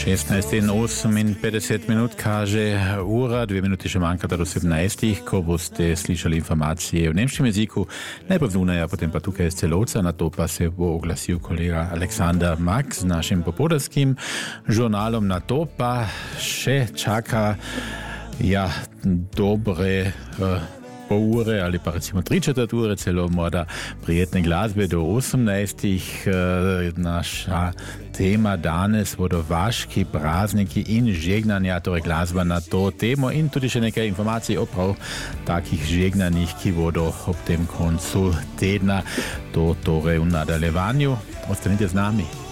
16:58 minut kaže ura, 2 minuty še manjkata do 17, ko boste slišali informacije v nemškem jeziku. Najprej vnunaja, potem pa tukaj iz Celovca, na to pa se bo oglasil kolega Aleksander Mak z našim popoldanskim žurnalom. Na to pa še čaka dobre pol ure ali pa recimo 3/4 ure, celo morda prijetne glasbe do 18. Naša tema danes bodo vaški prazniki in žegnanja, torej glasba na to temo in tudi še nekaj informacij o prav takih žegnanjih, ki bodo ob tem koncu tedna. To torej v nadaljevanju. Ostanite z nami.